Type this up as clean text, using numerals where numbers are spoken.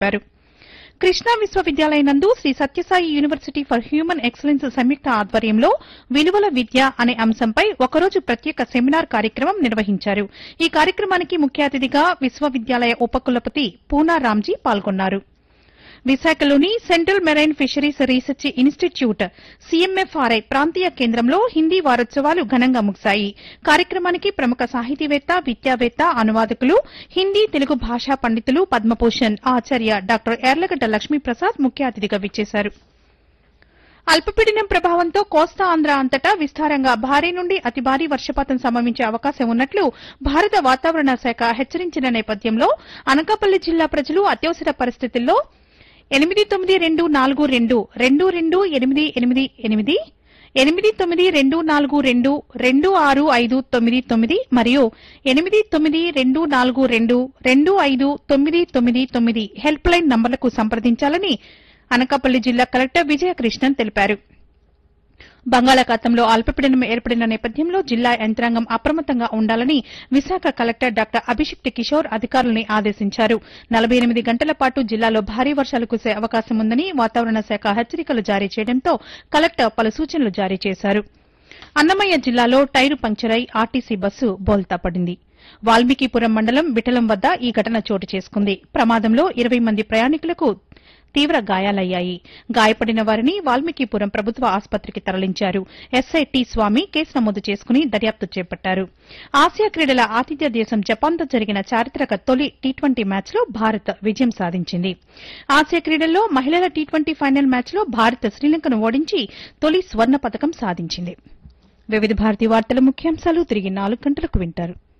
తెలిపారు. కృష్ణా విశ్వవిద్యాలయం నందు Shri Sathya Sai university for human excellence సంయుక్త ఆధ్వర్యంలో విలువల విద్య అనే అంశంపై ఒకరోజు ప్రత్యేక సెమినార్ కార్యక్రమం నిర్వహించారు. ఈ కార్యక్రమానికి ముఖ్య అతిథిగా విశ్వవిద్యాలయ ఉపకులపతి పూనా రామ్జీ పాల్గొన్నారు. విశాఖలోని central marine fisheries research institute CMFRI ప్రాంతీయ కేంద్రంలో హిందీ వారోత్సవాలు ఘనంగా ముగిశాయి. కార్యక్రమానికి ప్రముఖ సాహితీవేత్త, విద్యావేత్త, అనువాదకులు, హిందీ తెలుగు భాషా పండితులు పద్మభూషణ్ ఆచార్య డాక్టర్ యార్లగడ్డ లక్ష్మీప్రసాద్ ముఖ్య అతిథిగా విచ్చేశారు. అల్పపీడనం ప్రభావంతో కోస్తా ఆంధ్ర అంతటా విస్తారంగా భారీ నుండి అతి భారీ వర్షపాతం సంభవించే అవకాశం ఉన్నట్లు భారత వాతావరణ శాఖ హెచ్చరించిన నేపథ్యంలో అనకాపల్లి జిల్లా ప్రజలు అత్యవసర పరిస్థితుల్లో 8942222888 8924226659 మరియు 8924222599 హెల్ప్ లైన్ నంబర్లకు సంప్రదించాలని అనకాపల్లి జిల్లా కలెక్టర్ విజయకృష్ణన్ తెలిపారు. బంగాళాఖాతంలో అల్పపీడనం ఏర్పడిన నేపథ్యంలో జిల్లా యంత్రాంగం అప్రమత్తంగా ఉండాలని విశాఖ కలెక్టర్ డాక్టర్ అభిషిక్త్ కిషోర్ అధికారులను ఆదేశించారు. 48 గంటల పాటు జిల్లాలో భారీ వర్షాలు కురిసే అవకాశం ఉందని వాతావరణ శాఖ హెచ్చరికలు జారీ చేయడంతో కలెక్టర్ పలు సూచనలు జారీ చేశారు. అన్నమయ్య జిల్లాలో టైరు పంక్చరై ఆర్టీసీ బస్సు బోల్తా పడింది. వాల్మీకిపురం మండలం విఠలం వద్ద ఈ ఘటన చోటు చేసుకుంది. ప్రమాదంలో 20 మంది ప్రయాణికులకు తీవ్ర గాయాలయ్యాయి. గాయపడిన వారిని వాల్మీకిపురం ప్రభుత్వ ఆసుపత్రికి తరలించారు. ఎస్ఐ టి స్వామి కేసు నమోదు చేసుకుని దర్యాప్తు చేపట్టారు. ఆసియా క్రీడల ఆతిథ్య దేశం జపాన్తో జరిగిన చారిత్రక తొలి టీ20 మ్యాచ్లో భారత్ విజయం సాధించింది. ఆసియా క్రీడల్లో మహిళల టీ20 ఫైనల్ మ్యాచ్లో భారత్ శ్రీలంకను ఓడించి తొలి స్వర్ణ పతకం సాధించింది. వివిధ భారతి వార్తల ముఖ్యాంశాలు తిరిగి 4 గంటలకు వింటారు.